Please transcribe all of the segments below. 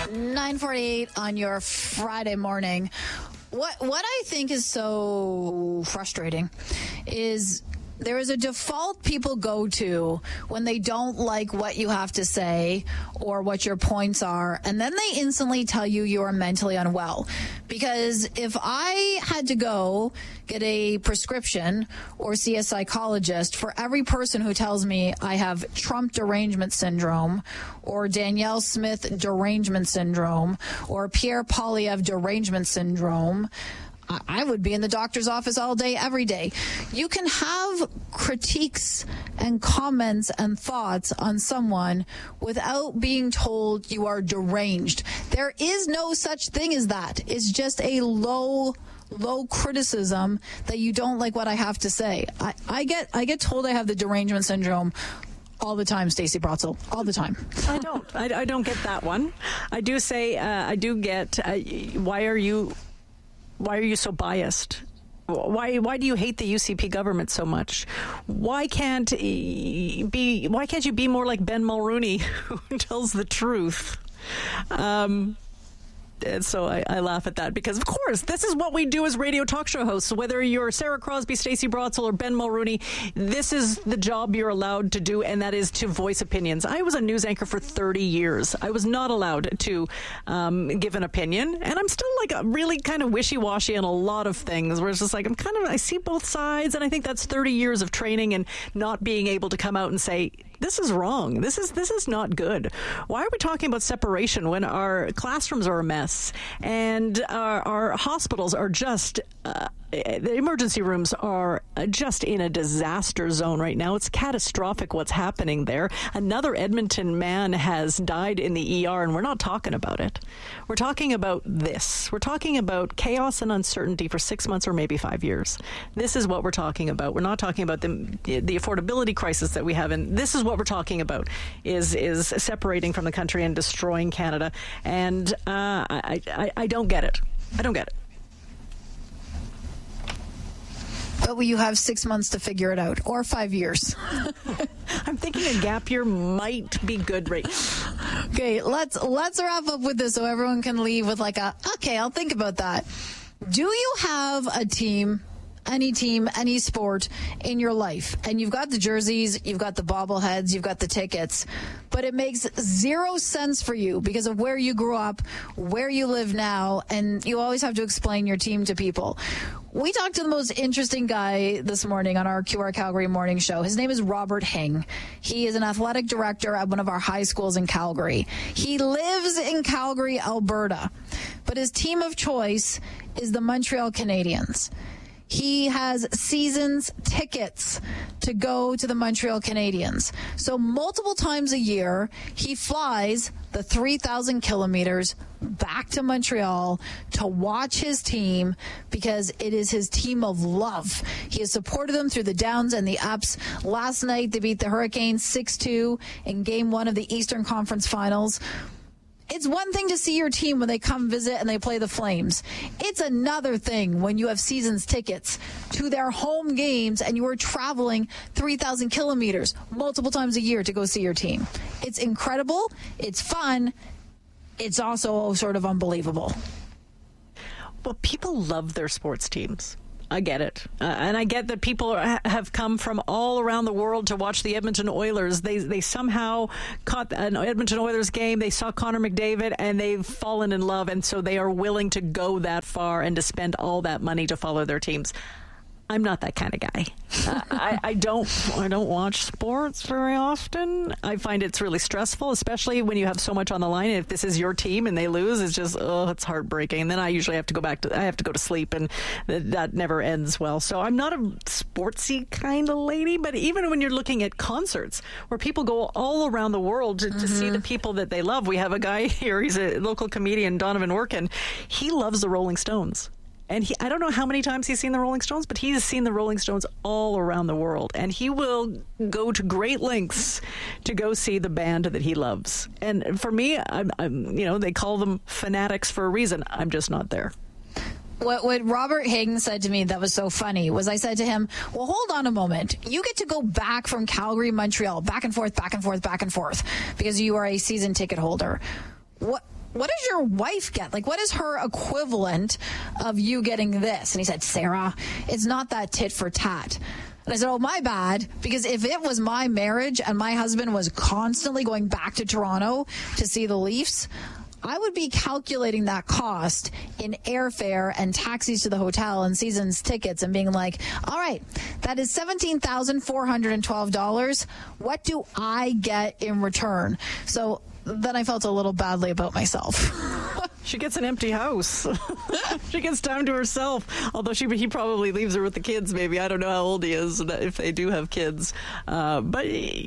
9:48 on your Friday morning. What I think is so frustrating is there is a default people go to when they don't like what you have to say or what your points are, and then they instantly tell you are mentally unwell. Because if I had to go get a prescription or see a psychologist for every person who tells me I have Trump derangement syndrome or Danielle Smith derangement syndrome or Pierre Poilievre derangement syndrome, I would be in the doctor's office all day, every day. You can have critiques and comments and thoughts on someone without being told you are deranged. There is no such thing as that. It's just a low criticism that you don't like what I have to say. I get told I have the derangement syndrome all the time, Stacey Brotzel, all the time. I don't get that one. I do say, I do get, why are you so biased? Why do you hate the UCP government so much? Why can't you be more like Ben Mulrooney, who tells the truth? And so I laugh at that because, of course, this is what we do as radio talk show hosts. Whether you're Sarah Crosby, Stacey Brotzel, or Ben Mulrooney, this is the job you're allowed to do, and that is to voice opinions. I was a news anchor for 30 years. I was not allowed to give an opinion, and I'm still like really kind of wishy-washy on a lot of things, where it's just like I see both sides, and I think that's 30 years of training and not being able to come out and say, this is wrong. This is not good. Why are we talking about separation when our classrooms are a mess and our hospitals are just the emergency rooms are just in a disaster zone right now? It's catastrophic what's happening there. Another Edmonton man has died in the ER, and we're not talking about it. We're talking about this. We're talking about chaos and uncertainty for 6 months or maybe 5 years. This is what we're talking about. We're not talking about the affordability crisis that we have, and this is what we're talking about, is separating from the country and destroying Canada. And I don't get it. I don't get it. But you have 6 months to figure it out, or 5 years. I'm thinking a gap year might be good right now. Okay, let's wrap up with this so everyone can leave with okay, I'll think about that. Do you have a team, any sport in your life, and you've got the jerseys, you've got the bobbleheads, you've got the tickets, but it makes zero sense for you because of where you grew up, where you live now, and you always have to explain your team to people? We talked to the most interesting guy this morning on our QR Calgary morning show. His name is Robert Hing. He is an athletic director at one of our high schools in Calgary. He lives in Calgary, Alberta, but his team of choice is the Montreal Canadiens. He has seasons tickets to go to the Montreal Canadiens. So multiple times a year, he flies the 3,000 kilometers back to Montreal to watch his team because it is his team of love. He has supported them through the downs and the ups. Last night, they beat the Hurricanes 6-2 in Game 1 of the Eastern Conference Finals. It's one thing to see your team when they come visit and they play the Flames. It's another thing when you have seasons tickets to their home games and you are traveling 3,000 kilometers multiple times a year to go see your team. It's incredible. It's fun. It's also sort of unbelievable. Well, people love their sports teams. I get it. And I get that people have come from all around the world to watch the Edmonton Oilers. They somehow caught an Edmonton Oilers game. They saw Connor McDavid and they've fallen in love. And so they are willing to go that far and to spend all that money to follow their teams. I'm not that kind of guy. I don't watch sports very often. I find it's really stressful, especially when you have so much on the line. And if this is your team and they lose, it's just, it's heartbreaking. And then I usually have to go to sleep, and that never ends well. So I'm not a sportsy kind of lady, but even when you're looking at concerts where people go all around the world to see the people that they love. We have a guy here, he's a local comedian, Donovan Workin. He loves the Rolling Stones. And I don't know how many times he's seen the Rolling Stones, but he has seen the Rolling Stones all around the world. And he will go to great lengths to go see the band that he loves. And for me, I'm they call them fanatics for a reason. I'm just not there. What Robert Hayden said to me that was so funny was I said to him, well, hold on a moment. You get to go back from Calgary, Montreal, back and forth, because you are a season ticket holder. what does your wife get? Like, what is her equivalent of you getting this? And he said, Sarah, it's not that tit for tat. And I said, oh, my bad, because if it was my marriage and my husband was constantly going back to Toronto to see the Leafs, I would be calculating that cost in airfare and taxis to the hotel and season's tickets and being like, all right, that is $17,412. What do I get in return? So then I felt a little badly about myself. She gets an empty house. She gets time to herself. Although he probably leaves her with the kids, maybe. I don't know how old he is, if they do have kids. But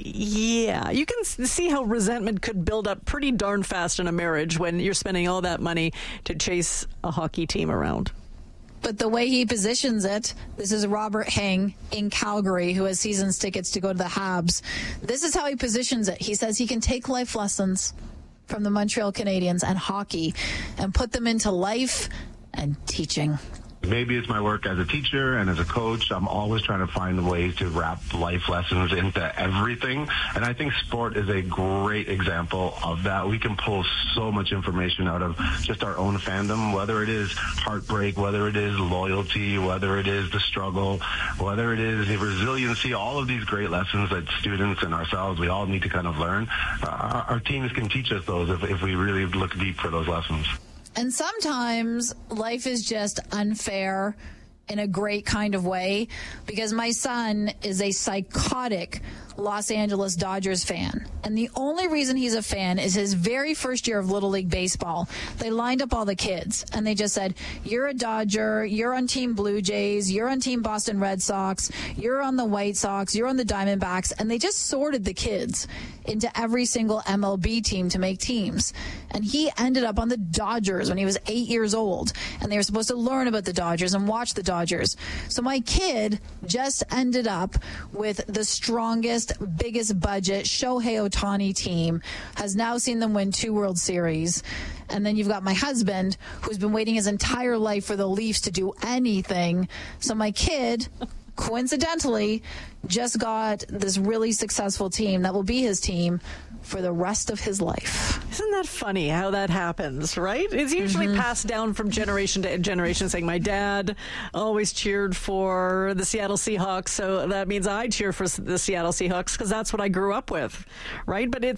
yeah, you can see how resentment could build up pretty darn fast in a marriage when you're spending all that money to chase a hockey team around. But the way he positions it, this is Robert Heng in Calgary, who has season's tickets to go to the Habs. This is how he positions it. He says he can take life lessons from the Montreal Canadiens and hockey and put them into life and teaching. Maybe it's my work as a teacher and as a coach. I'm always trying to find ways to wrap life lessons into everything. And I think sport is a great example of that. We can pull so much information out of just our own fandom, whether it is heartbreak, whether it is loyalty, whether it is the struggle, whether it is the resiliency, all of these great lessons that students and ourselves, we all need to kind of learn. Our teams can teach us those if we really look deep for those lessons. And sometimes life is just unfair in a great kind of way, because my son is a psychotic Los Angeles Dodgers fan. And the only reason he's a fan is his very first year of Little League Baseball. They lined up all the kids and they just said, you're a Dodger, you're on Team Blue Jays, you're on Team Boston Red Sox, you're on the White Sox, you're on the Diamondbacks. And they just sorted the kids into every single MLB team to make teams. And he ended up on the Dodgers when he was 8 years old. And they were supposed to learn about the Dodgers and watch the Dodgers. So my kid just ended up with the strongest, biggest budget Shohei Ohtani team, has now seen them win 2 World Series. And then you've got my husband, who's been waiting his entire life for the Leafs to do anything. So my kid, coincidentally, just got this really successful team that will be his team for the rest of his life. Isn't that funny how that happens, right? It's usually passed down from generation to generation, saying my dad always cheered for the Seattle Seahawks, so that means I cheer for the Seattle Seahawks because that's what I grew up with, right? But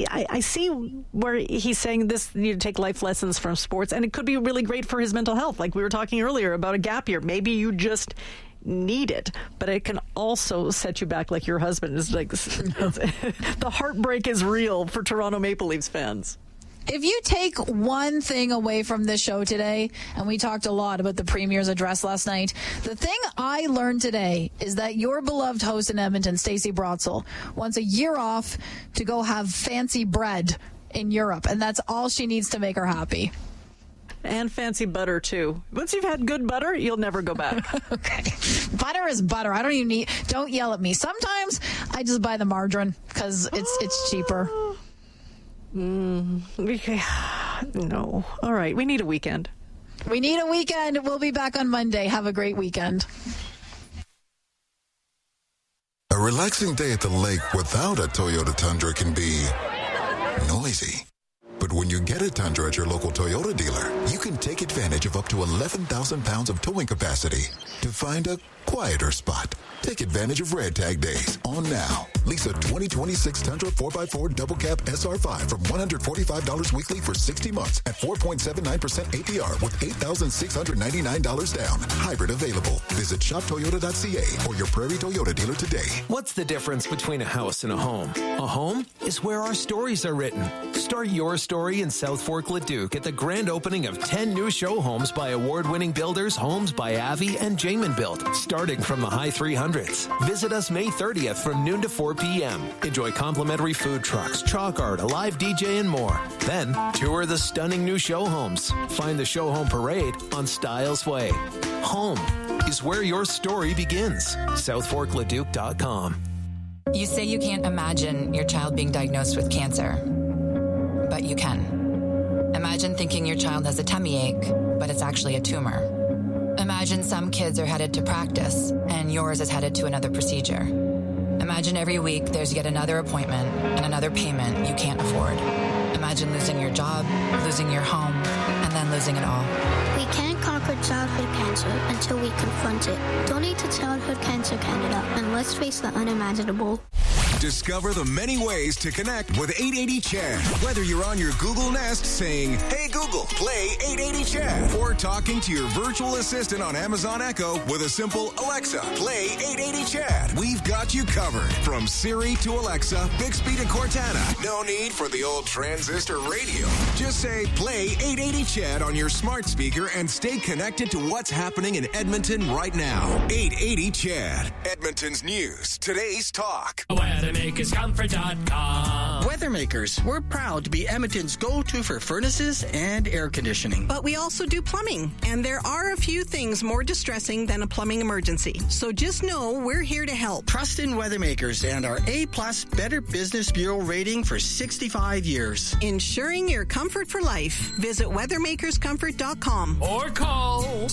I see where he's saying this, you need to take life lessons from sports, and it could be really great for his mental health. Like we were talking earlier about a gap year. Maybe you just need it, but it can also set you back, like your husband is like. The heartbreak is real for Toronto Maple Leafs fans. If you take one thing away from this show today, and we talked a lot about the Premier's address last night, the thing I learned today is that your beloved host in Edmonton, Stacey Brotzel, wants a year off to go have fancy bread in Europe, and that's all she needs to make her happy. And fancy butter, too. Once you've had good butter, you'll never go back. Okay. Butter is butter. I don't even need... Don't yell at me. Sometimes I just buy the margarine because it's cheaper. No. All right. We need a weekend. We need a weekend. We'll be back on Monday. Have a great weekend. A relaxing day at the lake without a Toyota Tundra can be noisy. But when you get a Tundra at your local Toyota dealer, you can take advantage of up to 11,000 pounds of towing capacity to find a quieter spot. Take advantage of Red Tag Days on now. Lease a 2026 Tundra 4x4 Double Cab SR5 from $145 weekly for 60 months at 4.79% APR with $8,699 down. Hybrid available. Visit shoptoyota.ca or your Prairie Toyota dealer today. What's the difference between a house and a home? A home is where our stories are written. Start your story in South Fork Leduc at the grand opening of 10 new show homes by award-winning builders Homes by Avi and Jamin Built, starting from the high 300s. Visit us May 30th from noon to 4 p.m. Enjoy complimentary food trucks, chalk art, a live DJ, and more. Then, tour the stunning new show homes. Find the show home parade on Styles Way. Home is where your story begins. SouthForkLeduc.com. You say you can't imagine your child being diagnosed with cancer, but you can. Imagine thinking your child has a tummy ache, but it's actually a tumor. Imagine some kids are headed to practice, and yours is headed to another procedure. Imagine every week there's yet another appointment and another payment you can't afford. Imagine losing your job, losing your home, and then losing it all. We can't conquer childhood cancer until we confront it. Donate to Childhood Cancer Canada, and let's face the unimaginable. Discover the many ways to connect with 880 Chad. Whether you're on your Google Nest saying, "Hey Google, play 880 Chad," or talking to your virtual assistant on Amazon Echo with a simple "Alexa, play 880 Chad." We've got you covered. From Siri to Alexa, Bixby to Cortana. No need for the old transistor radio. Just say, "Play 880 Chad" on your smart speaker and stay connected to what's happening in Edmonton right now. 880 Chad, Edmonton's news, today's talk. WeathermakersComfort.com. Weathermakers, we're proud to be Edmonton's go-to for furnaces and air conditioning. But we also do plumbing, and there are a few things more distressing than a plumbing emergency. So just know we're here to help. Trust in Weathermakers and our A+ Better Business Bureau rating for 65 years. Ensuring your comfort for life. Visit WeathermakersComfort.com. Or call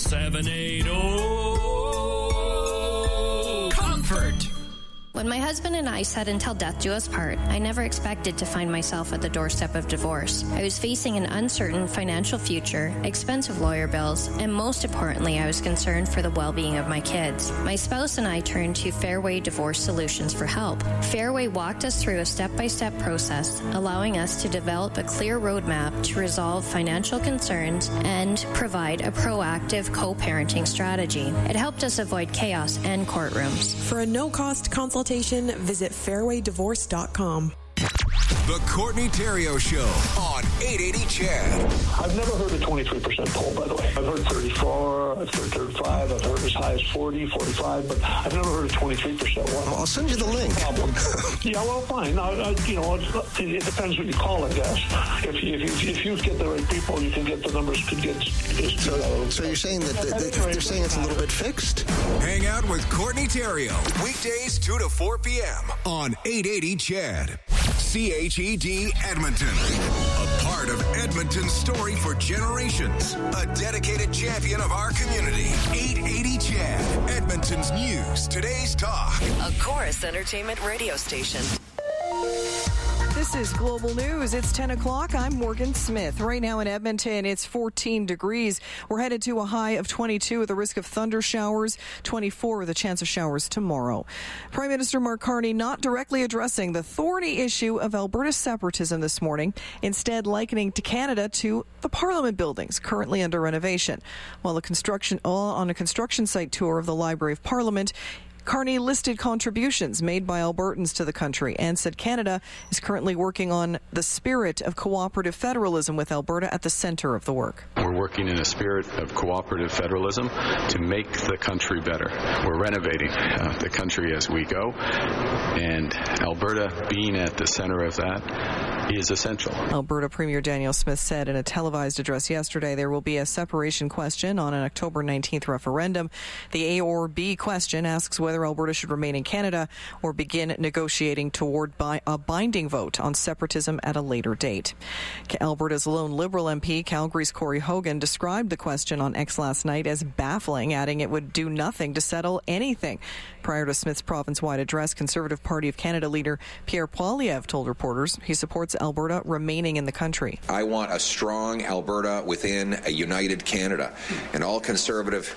780-COMFORT. When my husband and I said until death do us part, I never expected to find myself at the doorstep of divorce. I was facing an uncertain financial future, expensive lawyer bills, and most importantly, I was concerned for the well-being of my kids. My spouse and I turned to Fairway Divorce Solutions for help. Fairway walked us through a step-by-step process, allowing us to develop a clear roadmap to resolve financial concerns and provide a proactive co-parenting strategy. It helped us avoid chaos and courtrooms. For a no-cost consultation, visit fairwaydivorce.com. The Courtney Theriault Show on 880 Chad. I've never heard a 23% poll, by the way. I've heard 34, I've heard 35, I've heard as high as 40, 45, but I've never heard a 23% one. I'll send you the link. Yeah, well, fine. It depends what you call it, I guess. If you get the right people, you can get the numbers could get. So you're saying that they're saying it's a little bit fixed? Hang out with Courtney Theriault. Weekdays 2 to 4 p.m. on 880 Chad. CHED Edmonton. A part of Edmonton's story for generations. A dedicated champion of our community. 880 Chad. Edmonton's news. Today's talk. A Chorus Entertainment radio station. This is Global News. It's 10 o'clock. I'm Morgan Smith. Right now in Edmonton, it's 14 degrees. We're headed to a high of 22 with a risk of thunder showers, 24 with a chance of showers tomorrow. Prime Minister Mark Carney not directly addressing the thorny issue of Alberta separatism this morning, instead likening to Canada to the Parliament buildings currently under renovation. While on a construction site tour of the Library of Parliament, Carney listed contributions made by Albertans to the country and said Canada is currently working on the spirit of cooperative federalism with Alberta at the center of the work. We're working in a spirit of cooperative federalism to make the country better. We're renovating the country as we go, and Alberta being at the center of that is essential. Alberta Premier Danielle Smith said in a televised address yesterday there will be a separation question on an October 19th referendum. The A or B question asks whether Alberta should remain in Canada or begin negotiating toward a binding vote on separatism at a later date. Alberta's lone Liberal MP, Calgary's Corey Hogan, described the question on X last night as baffling, adding it would do nothing to settle anything. Prior to Smith's province-wide address, Conservative Party of Canada leader Pierre Poilievre told reporters he supports Alberta remaining in the country. I want a strong Alberta within a united Canada, and all conservatives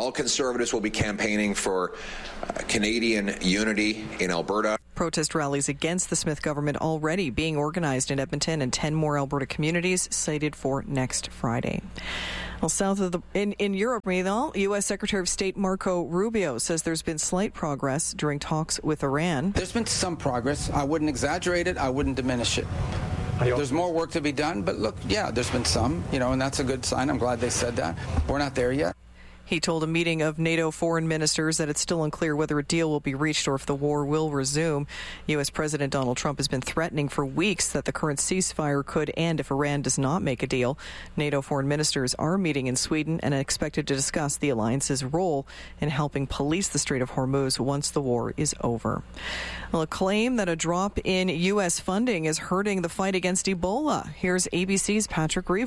will be campaigning for Canadian unity in Alberta. Protest rallies against the Smith government already being organized in Edmonton and 10 more Alberta communities cited for next Friday. Well, south of in Europe, U.S. Secretary of State Marco Rubio says there's been slight progress during talks with Iran. There's been some progress. I wouldn't exaggerate it. I wouldn't diminish it. There's more work to be done, but look, yeah, there's been some, and that's a good sign. I'm glad they said that. We're not there yet. He told a meeting of NATO foreign ministers that it's still unclear whether a deal will be reached or if the war will resume. U.S. President Donald Trump has been threatening for weeks that the current ceasefire could end if Iran does not make a deal. NATO foreign ministers are meeting in Sweden and are expected to discuss the alliance's role in helping police the Strait of Hormuz once the war is over. Well, a claim that a drop in U.S. funding is hurting the fight against Ebola. Here's ABC's Patrick Reevell.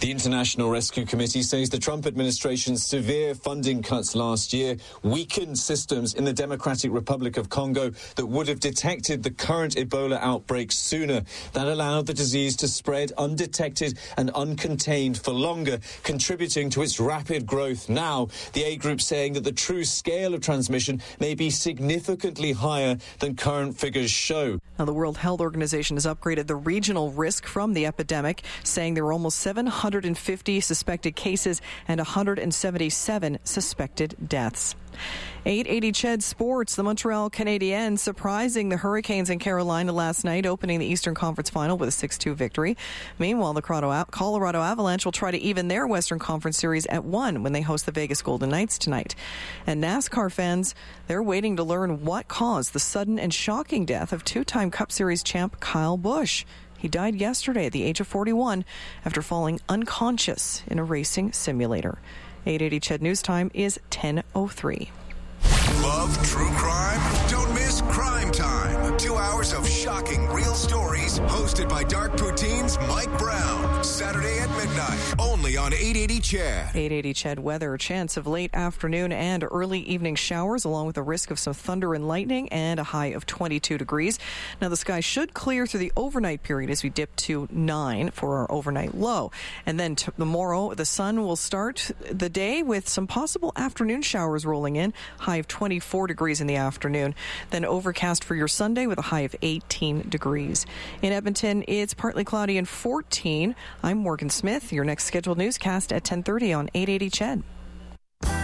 The International Rescue Committee says the Trump administration's severe funding cuts last year weakened systems in the Democratic Republic of Congo that would have detected the current Ebola outbreak sooner. That allowed the disease to spread undetected and uncontained for longer, contributing to its rapid growth. Now, the aid group saying that the true scale of transmission may be significantly higher than current figures show. Now, the World Health Organization has upgraded the regional risk from the epidemic, saying there were almost 750 suspected cases and 177 suspected deaths. 880 Ched Sports, the Montreal Canadiens surprising the Hurricanes in Carolina last night, opening the Eastern Conference Final with a 6-2 victory. Meanwhile, the Colorado Avalanche will try to even their Western Conference series at 1 when they host the Vegas Golden Knights tonight. And NASCAR fans, they're waiting to learn what caused the sudden and shocking death of two-time Cup Series champ Kyle Busch. He died yesterday at the age of 41 after falling unconscious in a racing simulator. 880 Ched News Time is 10:03. Love true crime? Don't miss Crime Time. 2 hours of shocking real stories hosted by Dark Poutine's Mike Brown. Saturday at midnight, only on 880 Ched. 880 Ched weather. Chance of late afternoon and early evening showers, along with a risk of some thunder and lightning, and a high of 22 degrees. Now, the sky should clear through the overnight period as we dip to 9 for our overnight low. And then tomorrow, the sun will start the day with some possible afternoon showers rolling in, high of 24 degrees in the afternoon. Then overcast for your Sunday with a high of 18 degrees. In Edmonton, it's partly cloudy and 14. I'm Morgan Smith. Your next scheduled newscast at 10:30 on 880 Ched.